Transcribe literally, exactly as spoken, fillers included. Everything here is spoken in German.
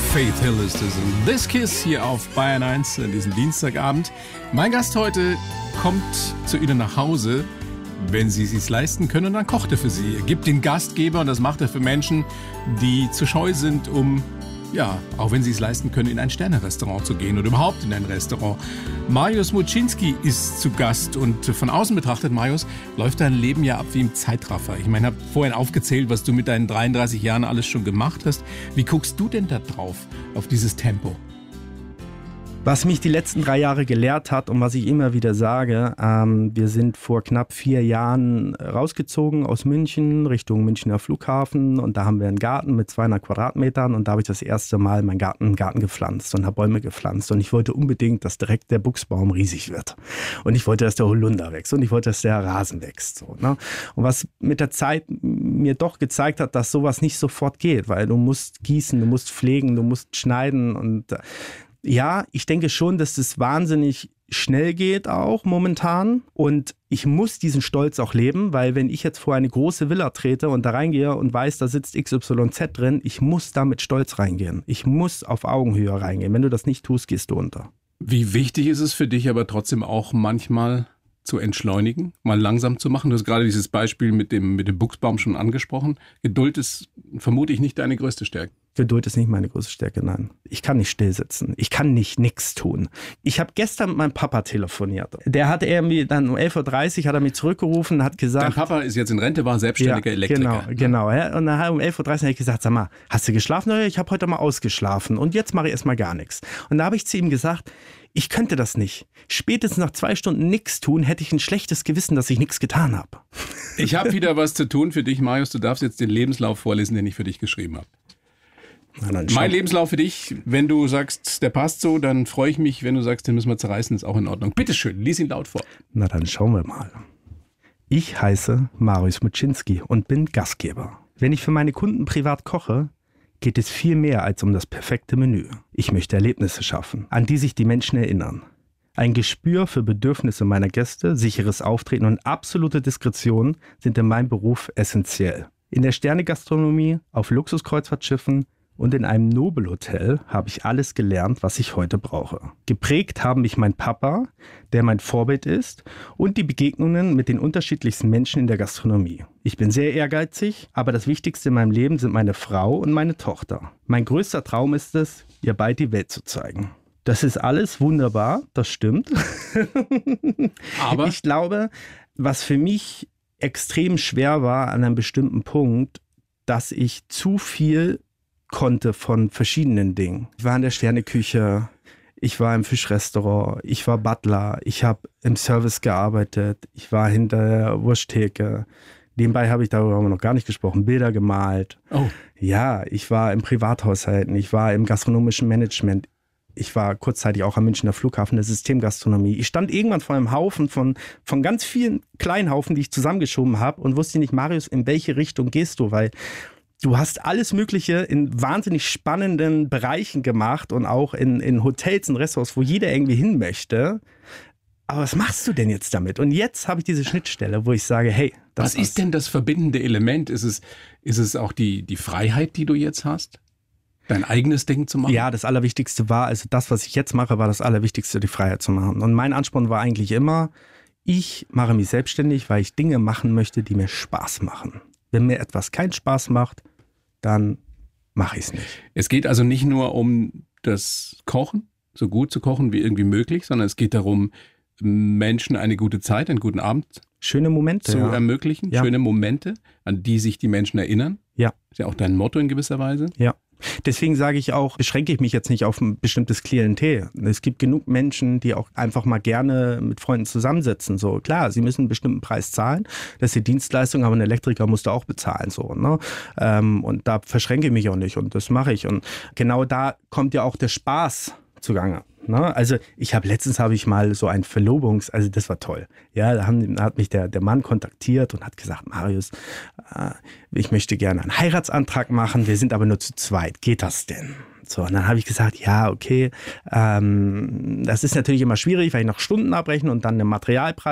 Faith Hill ist es. Und This Kiss hier auf Bayern eins an diesem Dienstagabend. Mein Gast heute kommt zu Ihnen nach Hause, wenn Sie es sich leisten können, und dann kocht er für Sie. Er gibt den Gastgeber, und das macht er für Menschen, die zu scheu sind, um, ja, auch wenn Sie es leisten können, in ein Sterne-Restaurant zu gehen oder überhaupt in ein Restaurant. Mariusz Muczynski ist zu Gast, und von außen betrachtet, Mariusz, läuft dein Leben ja ab wie im Zeitraffer. Ich meine, ich habe vorhin aufgezählt, was du mit deinen dreiunddreißig Jahren alles schon gemacht hast. Wie guckst du denn da drauf, auf dieses Tempo? Was mich die letzten drei Jahre gelehrt hat und was ich immer wieder sage, ähm, wir sind vor knapp vier Jahren rausgezogen aus München Richtung Münchner Flughafen, und da haben wir einen Garten mit zweihundert Quadratmetern, und da habe ich das erste Mal meinen Garten, Garten gepflanzt und habe Bäume gepflanzt, und ich wollte unbedingt, dass direkt der Buchsbaum riesig wird, und ich wollte, dass der Holunder wächst, und ich wollte, dass der Rasen wächst. So, ne? Und was mit der Zeit mir doch gezeigt hat, dass sowas nicht sofort geht, weil du musst gießen, du musst pflegen, du musst schneiden, und äh, ja, ich denke schon, dass das wahnsinnig schnell geht auch momentan, und ich muss diesen Stolz auch leben, weil wenn ich jetzt vor eine große Villa trete und da reingehe und weiß, da sitzt X Y Z drin, ich muss da mit Stolz reingehen. Ich muss auf Augenhöhe reingehen. Wenn du das nicht tust, gehst du unter. Wie wichtig ist es für dich aber trotzdem auch manchmal zu entschleunigen, mal langsam zu machen? Du hast gerade dieses Beispiel mit dem, mit dem Buchsbaum schon angesprochen. Geduld ist vermutlich nicht deine größte Stärke. Geduld ist nicht meine größte Stärke, nein. Ich kann nicht still sitzen. Ich kann nicht nichts tun. Ich habe gestern mit meinem Papa telefoniert. Der hat irgendwie dann um elf Uhr dreißig hat er mich zurückgerufen und hat gesagt... Dein Papa ist jetzt in Rente, war selbstständiger ja, Elektriker. Genau, genau. Ja. Und dann um elf Uhr dreißig habe ich gesagt, sag mal, hast du geschlafen? Ja, ich habe heute mal ausgeschlafen und jetzt mache ich erstmal gar nichts. Und da habe ich zu ihm gesagt, ich könnte das nicht. Spätestens nach zwei Stunden nichts tun, hätte ich ein schlechtes Gewissen, dass ich nichts getan habe. Ich habe wieder was zu tun für dich, Mariusz. Du darfst jetzt den Lebenslauf vorlesen, den ich für dich geschrieben habe. Mein Lebenslauf für dich, wenn du sagst, der passt so, dann freue ich mich. Wenn du sagst, den müssen wir zerreißen, ist auch in Ordnung. Bitteschön, lies ihn laut vor. Na, dann schauen wir mal. Ich heiße Mariusz Muczynski und bin Gastgeber. Wenn ich für meine Kunden privat koche, geht es viel mehr als um das perfekte Menü. Ich möchte Erlebnisse schaffen, an die sich die Menschen erinnern. Ein Gespür für Bedürfnisse meiner Gäste, sicheres Auftreten und absolute Diskretion sind in meinem Beruf essentiell. In der Sternegastronomie, auf Luxuskreuzfahrtschiffen und in einem Nobelhotel habe ich alles gelernt, was ich heute brauche. Geprägt haben mich mein Papa, der mein Vorbild ist, und die Begegnungen mit den unterschiedlichsten Menschen in der Gastronomie. Ich bin sehr ehrgeizig, aber das Wichtigste in meinem Leben sind meine Frau und meine Tochter. Mein größter Traum ist es, ihr bald die Welt zu zeigen. Das ist alles wunderbar, das stimmt. Aber ich glaube, was für mich extrem schwer war an einem bestimmten Punkt, dass ich zu viel konnte von verschiedenen Dingen. Ich war in der Sterneküche, ich war im Fischrestaurant, ich war Butler, ich habe im Service gearbeitet, ich war hinter der Wursttheke. Nebenbei habe ich, darüber haben wir noch gar nicht gesprochen, Bilder gemalt. Oh. Ja, ich war im Privathaushalten, ich war im gastronomischen Management. Ich war kurzzeitig auch am Münchner Flughafen der Systemgastronomie. Ich stand irgendwann vor einem Haufen von, von ganz vielen kleinen Haufen, die ich zusammengeschoben habe, und wusste nicht, Mariusz, in welche Richtung gehst du? Weil du hast alles Mögliche in wahnsinnig spannenden Bereichen gemacht und auch in, in Hotels und Restaurants, wo jeder irgendwie hin möchte. Aber was machst du denn jetzt damit? Und jetzt habe ich diese Schnittstelle, wo ich sage, hey, das was ist denn das verbindende Element? Ist es, ist es auch die, die Freiheit, die du jetzt hast? Dein eigenes Ding zu machen? Ja, das Allerwichtigste war, also das, was ich jetzt mache, war das Allerwichtigste, die Freiheit zu machen. Und mein Ansporn war eigentlich immer, ich mache mich selbstständig, weil ich Dinge machen möchte, die mir Spaß machen. Wenn mir etwas keinen Spaß macht, dann mache ich es nicht. Es geht also nicht nur um das Kochen, so gut zu kochen wie irgendwie möglich, sondern es geht darum, Menschen eine gute Zeit, einen guten Abend schöne Momente zu ja. ermöglichen. Ja. Schöne Momente, an die sich die Menschen erinnern. Ja. Ist ja auch dein Motto in gewisser Weise. Ja. Deswegen sage ich auch, beschränke ich mich jetzt nicht auf ein bestimmtes Klientel. Es gibt genug Menschen, die auch einfach mal gerne mit Freunden zusammensitzen. So, klar, sie müssen einen bestimmten Preis zahlen. Das ist die Dienstleistung, aber ein Elektriker muss da auch bezahlen. So, ne? Ähm, und da verschränke ich mich auch nicht, und das mache ich. Und genau da kommt ja auch der Spaß zugange. Ne? Also ich habe letztens habe ich mal so ein Verlobungs, also das war toll. Ja, da, haben, da hat mich der, der Mann kontaktiert und hat gesagt, Mariusz, äh, ich möchte gerne einen Heiratsantrag machen, wir sind aber nur zu zweit. Geht das denn? So, und dann habe ich gesagt, ja, okay, ähm, das ist natürlich immer schwierig, weil ich noch Stunden abrechne und dann den Materialpreis